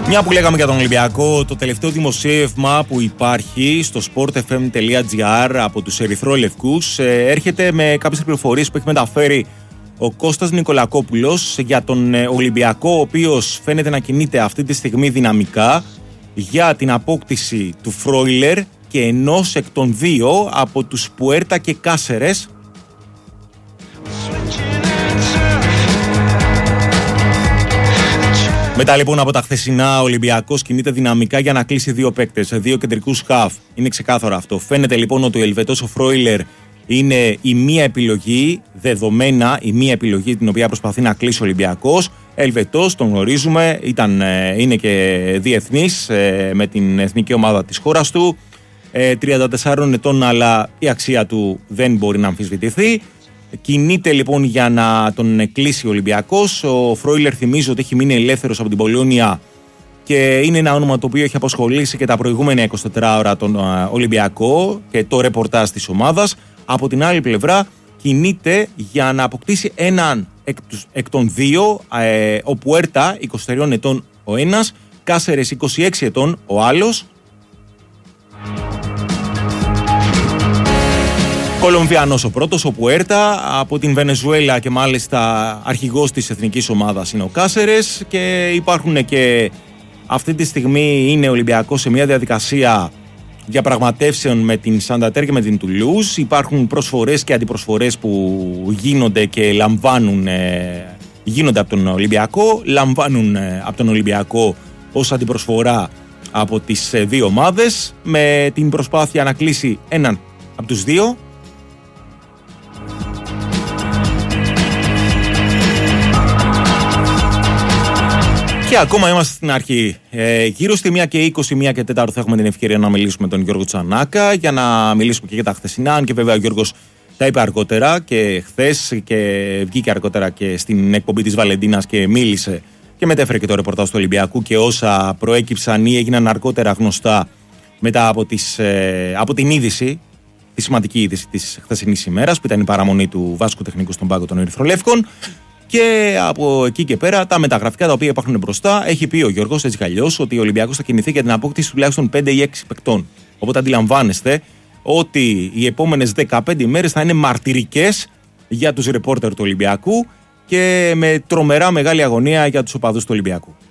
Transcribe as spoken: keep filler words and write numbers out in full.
Μια που λέγαμε για τον Ολυμπιακό, το τελευταίο δημοσίευμα που υπάρχει στο sportfm τελεία gr από τους ερυθρόλευκους έρχεται με κάποιες πληροφορίες που έχει μεταφέρει ο Κώστας Νικολακόπουλος για τον Ολυμπιακό, ο οποίος φαίνεται να κινείται αυτή τη στιγμή δυναμικά για την απόκτηση του Φρόιλερ και ενός εκ των δύο από τους Πουέρτα και Κάσερες. Μετά λοιπόν από τα χθεσινά, ο Ολυμπιακός κινείται δυναμικά για να κλείσει δύο παίκτες, δύο κεντρικούς χαφ. Είναι ξεκάθαρο αυτό. Φαίνεται λοιπόν ότι ο Ελβετός ο Φρόιλερ είναι η μία επιλογή, δεδομένα η μία επιλογή την οποία προσπαθεί να κλείσει ο Ολυμπιακός. Ελβετός, τον γνωρίζουμε, ήταν, είναι και διεθνής με την εθνική ομάδα της χώρας του. τριάντα τεσσάρων ετών, αλλά η αξία του δεν μπορεί να αμφισβητηθεί. Κινείται λοιπόν για να τον κλείσει ο Ολυμπιακός. Ο Φρόιλερ, θυμίζω ότι έχει μείνει ελεύθερος από την Πολόνια και είναι ένα όνομα το οποίο έχει απασχολήσει και τα προηγούμενα εικοσιτέσσερις ώρα τον Ολυμπιακό και το ρεπορτάζ της ομάδας. Από την άλλη πλευρά κινείται για να αποκτήσει έναν εκ, εκ των δύο, ε, ο Πουέρτα είκοσι τριών ετών ο ένας, Κάσερες είκοσι έξι ετών ο άλλος. Κολομβιανός ο πρώτος, ο Πουέρτα, από την Βενεζουέλα και μάλιστα αρχηγός της εθνικής ομάδας είναι ο Κάσερες, και υπάρχουν και αυτή τη στιγμή είναι ο Ολυμπιακός σε μια διαδικασία διαπραγματεύσεων με την Σανταντέρ και με την Τουλούζ. Υπάρχουν προσφορές και αντιπροσφορές που γίνονται και λαμβάνουν, ε, γίνονται από τον Ολυμπιακό, λαμβάνουν ε, από τον Ολυμπιακό ως αντιπροσφορά από τις ε, δύο ομάδες, με την προσπάθεια να κλείσει έναν από τους δύο. Και ακόμα είμαστε στην αρχή. Ε, γύρω στη μία και είκοσι, μία και τέσσερα θα έχουμε την ευκαιρία να μιλήσουμε με τον Γιώργο Τσανάκα, για να μιλήσουμε και για τα χθεσινά. Αν και βέβαια ο Γιώργος τα είπε αργότερα και χθες, και βγήκε αργότερα και στην εκπομπή της Βαλεντίνας και μίλησε και μετέφερε και το ρεπορτάζ του Ολυμπιακού και όσα προέκυψαν ή έγιναν αργότερα γνωστά μετά από, τις, ε, από την είδηση, τη σημαντική είδηση της χθεσινής ημέρας, που ήταν η παραμονή του Βάσκου Τεχνικού στον πάγκο των Ερυθρολεύκων. Και από εκεί και πέρα, τα μεταγραφικά τα οποία υπάρχουν μπροστά, έχει πει ο Γιώργος έτσι κι αλλιώς ότι ο Ολυμπιακός θα κινηθεί για την απόκτηση τουλάχιστον πέντε ή έξι παικτών. Οπότε αντιλαμβάνεστε ότι οι επόμενες δεκαπέντε ημέρες θα είναι μαρτυρικές για τους ρεπόρτερ του Ολυμπιακού και με τρομερά μεγάλη αγωνία για τους οπαδούς του Ολυμπιακού.